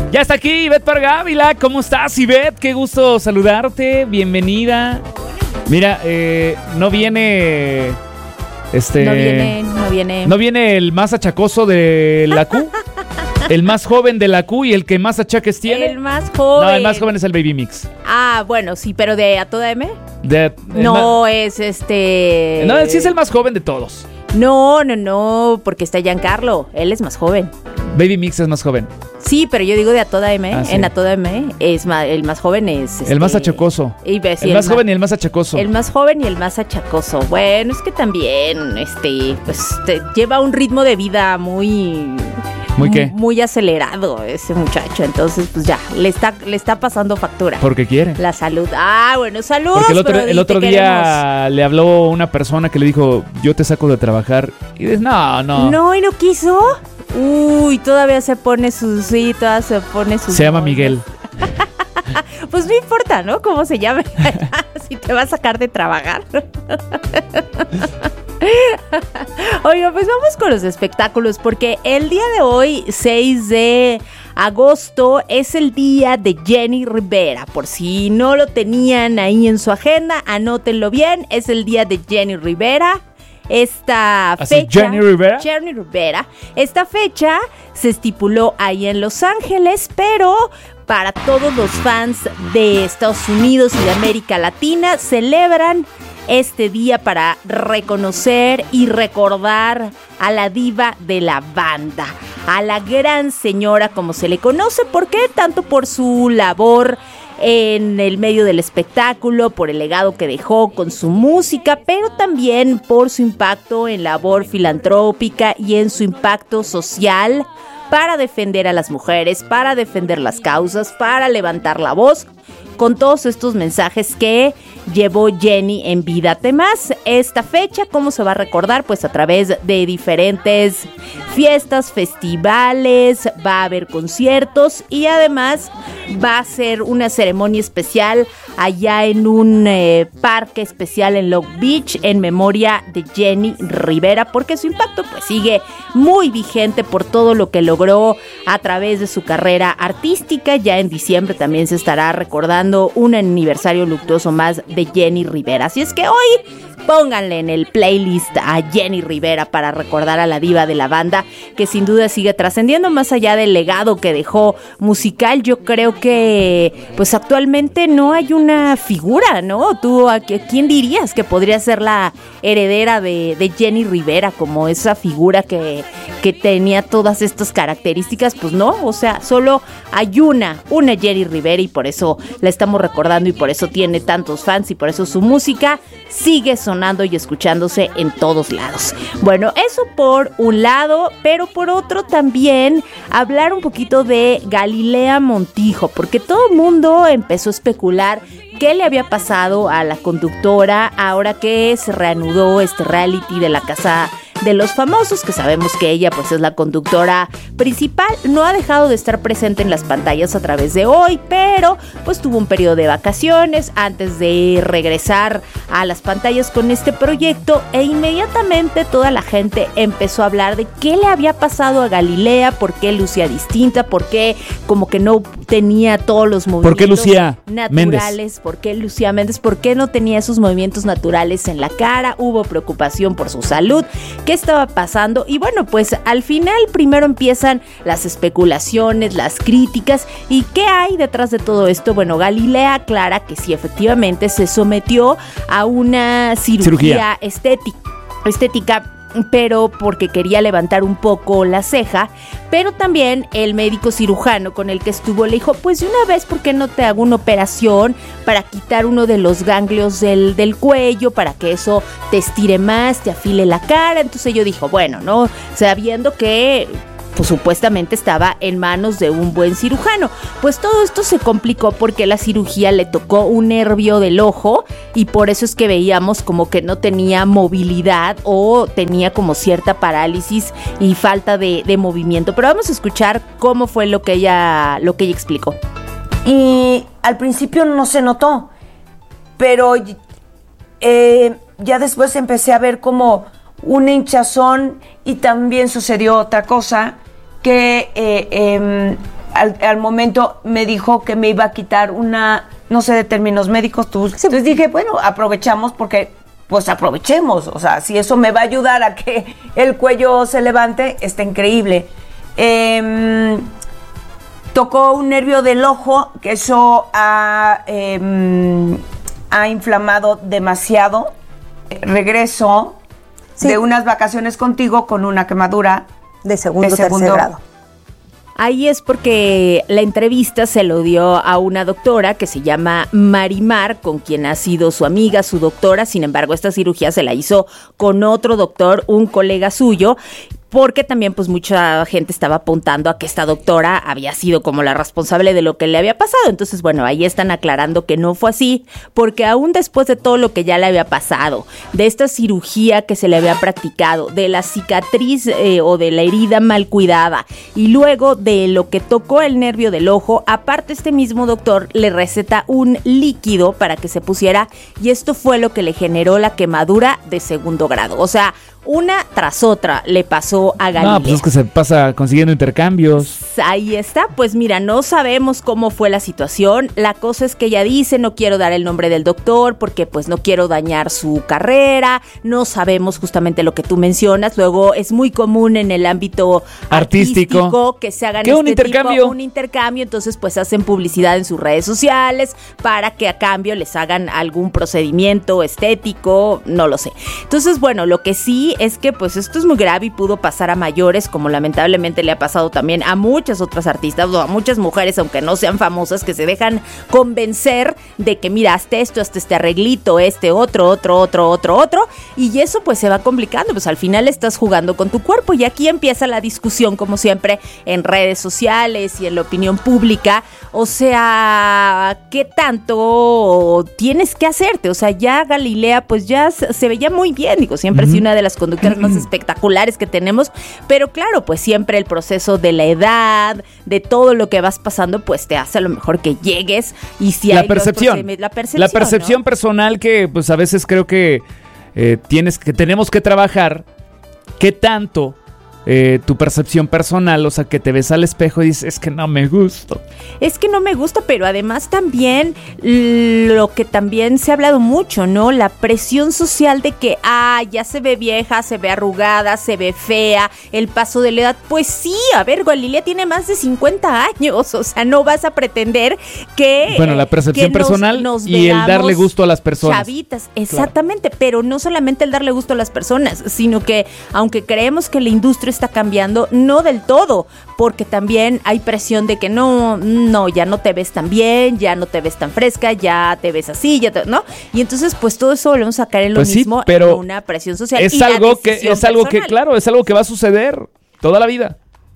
Ya está aquí Ivette Parga Ávila. ¿Cómo estás, Ivette? Qué gusto saludarte. Bienvenida. Mira, no viene... No viene el más achacoso de la Q. El más joven de la Q y el que más achaques tiene. El más joven. No, el más joven es el Baby Mix. Ah, bueno, sí, pero de A Toda M. No, es No, sí es el más joven de todos. No, porque está Giancarlo. Él es más joven. Baby Mix es más joven. Sí, pero yo digo de A Toda M. Ah, sí. En A Toda M el más joven es... El más achacoso. Sí, el más joven y el más achacoso. El más joven y el más achacoso. Bueno, es que también, lleva un ritmo de vida muy... ¿Muy qué? Muy acelerado ese muchacho. Entonces, pues ya, le está pasando factura. Porque quiere. La salud. Ah, bueno, saludos. Porque el otro día le habló una persona que le dijo, yo te saco de trabajar. Y dices, no. No, ¿y no quiso? Uy, todavía se pone sus... Sí, todavía se pone sus... Se llama Miguel. Pues no importa, ¿no? ¿Cómo se llama? Si te va a sacar de trabajar. Oiga, pues vamos con los espectáculos, porque el día de hoy, 6 de agosto, es el día de Jenny Rivera. Por si no lo tenían ahí en su agenda, anótenlo bien, es el día de Jenny Rivera. Esta fecha, Jenny Rivera. Esta fecha se estipuló ahí en Los Ángeles, pero para todos los fans de Estados Unidos y de América Latina, celebran este día para reconocer y recordar a la diva de la banda, a la gran señora como se le conoce. ¿Por qué? Tanto por su labor en el medio del espectáculo, por el legado que dejó con su música, pero también por su impacto en labor filantrópica y en su impacto social para defender a las mujeres, para defender las causas, para levantar la voz, con todos estos mensajes que llevó Jenny en vida. Además, esta fecha, ¿cómo se va a recordar? Pues a través de diferentes fiestas, festivales, va a haber conciertos y además va a ser una ceremonia especial allá en un parque especial en Long Beach en memoria de Jenny Rivera, porque su impacto pues sigue muy vigente por todo lo que logró a través de su carrera artística. Ya en diciembre también se estará recordando un aniversario luctuoso más de Jenny Rivera. Así es que hoy pónganle en el playlist a Jenny Rivera para recordar a la diva de la banda, que sin duda sigue trascendiendo más allá del legado que dejó musical. Yo creo que pues actualmente no hay una figura, ¿no? ¿Tú a quién dirías que podría ser la heredera de Jenny Rivera, como esa figura que tenía todas estas características? Pues no, o sea, solo hay una Jenny Rivera, y por eso la estamos recordando y por eso tiene tantos fans y por eso su música sigue sonando y escuchándose en todos lados. Bueno, eso por un lado, pero por otro también hablar un poquito de Galilea Montijo, porque todo el mundo empezó a especular qué le había pasado a la conductora ahora que se reanudó este reality de la Casa de los Famosos, que sabemos que ella pues es la conductora principal. No ha dejado de estar presente en las pantallas a través de hoy, pero pues tuvo un periodo de vacaciones antes de regresar a las pantallas con este proyecto, e inmediatamente toda la gente empezó a hablar de qué le había pasado a Galilea, por qué lucía distinta, por qué como que no tenía todos los movimientos ¿Por qué Lucía naturales, Méndez? por qué Lucía Méndez, por qué no tenía esos movimientos naturales en la cara. Hubo preocupación por su salud, qué estaba pasando, y bueno, pues al final primero empiezan las especulaciones, las críticas, y ¿qué hay detrás de todo esto? Bueno, Galilea aclara que sí, efectivamente se sometió a una cirugía estética, pero porque quería levantar un poco la ceja, pero también el médico cirujano con el que estuvo le dijo, pues de una vez, ¿por qué no te hago una operación para quitar uno de los ganglios del cuello, para que eso te estire más, te afile la cara? Entonces ella dijo, bueno, ¿no? Sabiendo que pues supuestamente estaba en manos de un buen cirujano. Pues todo esto se complicó porque la cirugía le tocó un nervio del ojo, y por eso es que veíamos como que no tenía movilidad o tenía como cierta parálisis y falta de movimiento. Pero vamos a escuchar cómo fue lo que ella explicó. Y al principio no se notó, pero ya después empecé a ver como una hinchazón, y también sucedió otra cosa, que al momento me dijo que me iba a quitar una, no sé de términos médicos, entonces dije, bueno, aprovechamos porque, pues aprovechemos, o sea, si eso me va a ayudar a que el cuello se levante, está increíble. Tocó un nervio del ojo, que eso ha inflamado demasiado. Regreso de unas vacaciones contigo con una quemadura de segundo tercer grado. Ahí es porque la entrevista se lo dio a una doctora que se llama Marimar, con quien ha sido su amiga, su doctora. Sin embargo, esta cirugía se la hizo con otro doctor, un colega suyo, porque también pues mucha gente estaba apuntando a que esta doctora había sido como la responsable de lo que le había pasado. Entonces, bueno, ahí están aclarando que no fue así, porque aún después de todo lo que ya le había pasado, de esta cirugía que se le había practicado, de la cicatriz o de la herida mal cuidada, y luego de lo que tocó el nervio del ojo, aparte este mismo doctor le receta un líquido para que se pusiera, y esto fue lo que le generó la quemadura de segundo grado. O sea, una tras otra le pasó a Galilea. No, pues es que se pasa consiguiendo intercambios. Ahí está, pues mira, no sabemos cómo fue la situación. La cosa es que ella dice, no quiero dar el nombre del doctor porque pues no quiero dañar su carrera. No sabemos justamente lo que tú mencionas. Luego es muy común en el ámbito artístico que se hagan un intercambio. Entonces pues hacen publicidad en sus redes sociales para que a cambio les hagan algún procedimiento estético, no lo sé. Entonces, bueno, lo que sí es que pues esto es muy grave y pudo pasar a mayores, como lamentablemente le ha pasado también a muchas otras artistas o a muchas mujeres, aunque no sean famosas, que se dejan convencer de que mira, hazte esto, hazte este arreglito, otro, y eso pues se va complicando, pues al final estás jugando con tu cuerpo, y aquí empieza la discusión, como siempre, en redes sociales y en la opinión pública. O sea, ¿qué tanto tienes que hacerte? O sea, ya Galilea pues ya se veía muy bien, digo, siempre ha sido una de las conductoras más espectaculares que tenemos, pero claro, pues siempre el proceso de la edad, de todo lo que vas pasando, pues te hace a lo mejor que llegues, y si la hay percepción, la percepción, ¿no?, personal, que pues a veces creo que tenemos que trabajar. ¿Qué tanto tu percepción personal, o sea, que te ves al espejo y dices, es que no me gusta? Es que no me gusta, pero además también lo que también se ha hablado mucho, ¿no? La presión social de que, ya se ve vieja, se ve arrugada, se ve fea, el paso de la edad. Pues sí, a ver, Galilea tiene más de 50 años, o sea, no vas a pretender que... Bueno, la percepción personal nos y el darle gusto a las personas. Chavitas, exactamente, claro. Pero no solamente el darle gusto a las personas, sino que aunque creemos que la industria está cambiando, no del todo, porque también hay presión de que no, ya no te ves tan bien, ya no te ves tan fresca, ya te ves así, ¿no? Y entonces pues todo eso volvemos a caer en lo mismo, pero en una presión social. Es algo que, claro, es algo que va a suceder toda la vida.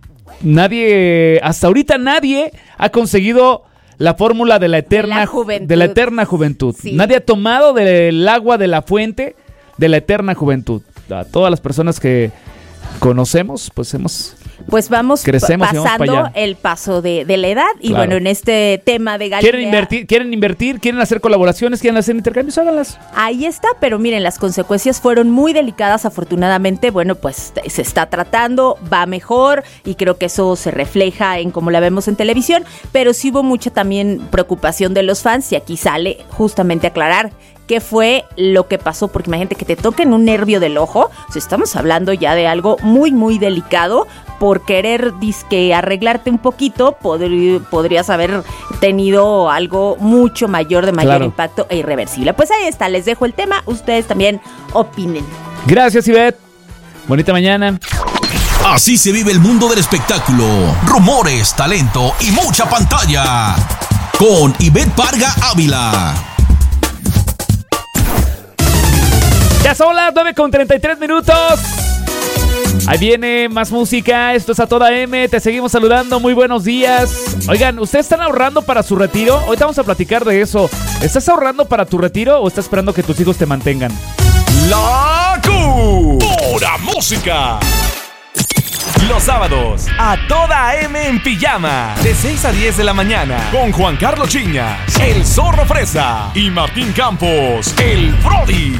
Hasta ahorita nadie ha conseguido la fórmula de la eterna juventud. Sí. Nadie ha tomado del agua de la fuente de la eterna juventud. A todas las personas que conocemos, pues vamos pasando el paso de la edad. Y claro, bueno, en este tema de Galilea, quieren invertir, quieren hacer colaboraciones, quieren hacer intercambios, háganlas. Ahí está, pero miren, las consecuencias fueron muy delicadas. Afortunadamente, bueno, pues se está tratando, va mejor, y creo que eso se refleja en cómo la vemos en televisión, pero sí hubo mucha también preocupación de los fans, y aquí sale justamente aclarar qué fue lo que pasó, porque imagínate que te toquen un nervio del ojo. O sea, estamos hablando ya de algo muy, muy delicado. Por querer disque arreglarte un poquito, podrías haber tenido algo mucho mayor, de mayor impacto e irreversible. Pues ahí está, les dejo el tema, ustedes también opinen. Gracias, Ivette. Bonita mañana. Así se vive el mundo del espectáculo. Rumores, talento y mucha pantalla. Con Ivette Parga Ávila. Ya son las 9:33. Ahí viene más música. Esto es A Toda M. Te seguimos saludando. Muy buenos días. Oigan, ¿ustedes están ahorrando para su retiro? Ahorita vamos a platicar de eso. ¿Estás ahorrando para tu retiro o estás esperando que tus hijos te mantengan? La Pura Música. Los sábados, A Toda M en pijama, de 6 a 10 de la mañana, con Juan Carlos Chiñas, el Zorro Fresa y Martín Campos, el Brody.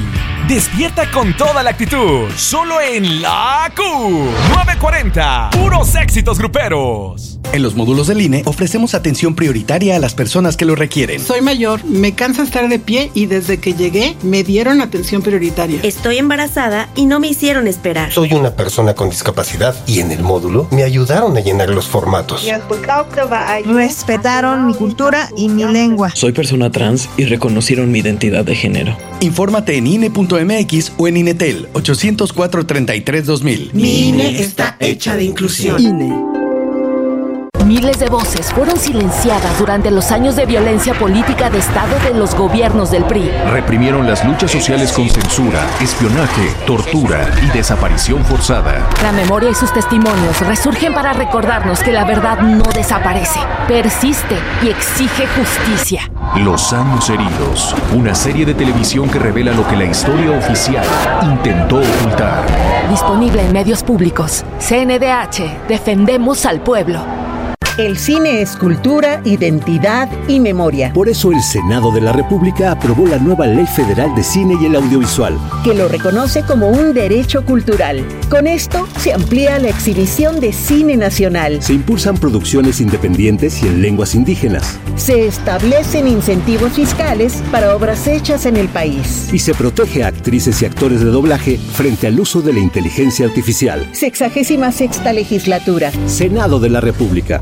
Despierta con toda la actitud. Solo en La Q940. Puros éxitos gruperos. En los módulos del INE ofrecemos atención prioritaria a las personas que lo requieren. Soy mayor, me cansa estar de pie y desde que llegué me dieron atención prioritaria. Estoy embarazada y no me hicieron esperar. Soy una persona con discapacidad y en el módulo me ayudaron a llenar los formatos. Respetaron mi cultura y mi lengua. Soy persona trans y reconocieron mi identidad de género. Infórmate en INE.mx o en INETEL 804-33-2000. Mi INE está hecha de inclusión. INE. Miles de voces fueron silenciadas durante los años de violencia política de Estado de los gobiernos del PRI. Reprimieron las luchas sociales con censura, espionaje, tortura y desaparición forzada. La memoria y sus testimonios resurgen para recordarnos que la verdad no desaparece, persiste y exige justicia. Los años heridos, una serie de televisión que revela lo que la historia oficial intentó ocultar. Disponible en medios públicos. CNDH, defendemos al pueblo. El cine es cultura, identidad y memoria. Por eso el Senado de la República aprobó la nueva Ley Federal de Cine y el Audiovisual, que lo reconoce como un derecho cultural. Con esto se amplía la exhibición de cine nacional. Se impulsan producciones independientes y en lenguas indígenas. Se establecen incentivos fiscales para obras hechas en el país. Y se protege a actrices y actores de doblaje frente al uso de la inteligencia artificial. 66ª legislatura. Senado de la República.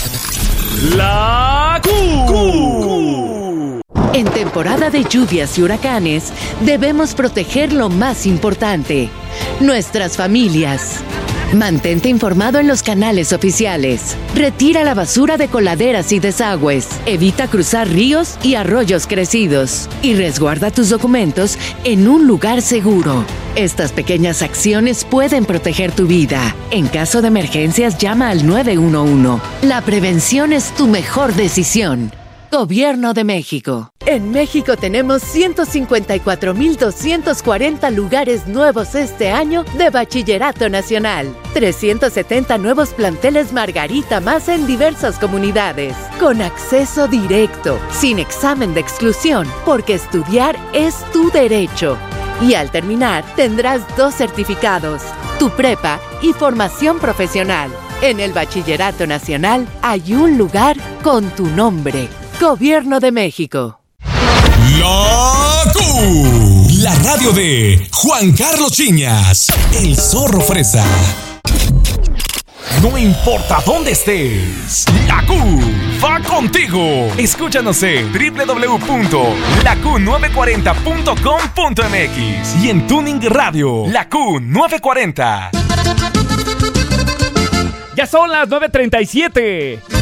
La Q. En temporada de lluvias y huracanes, debemos proteger lo más importante, nuestras familias. Mantente informado en los canales oficiales. Retira la basura de coladeras y desagües. Evita cruzar ríos y arroyos crecidos. Y resguarda tus documentos en un lugar seguro. Estas pequeñas acciones pueden proteger tu vida. En caso de emergencias, llama al 911. La prevención es tu mejor decisión. Gobierno de México. En México tenemos 154,240 lugares nuevos este año de Bachillerato Nacional. 370 nuevos planteles Margarita más en diversas comunidades. Con acceso directo, sin examen de exclusión, porque estudiar es tu derecho. Y al terminar, tendrás 2 certificados, tu prepa y formación profesional. En el Bachillerato Nacional hay un lugar con tu nombre. Gobierno de México. La Q. La radio de Juan Carlos Chiñas, el zorro fresa. No importa dónde estés, La Q va contigo. Escúchanos en www.laq940.com.mx y en Tuning Radio, La Q940. Ya son las 9:37.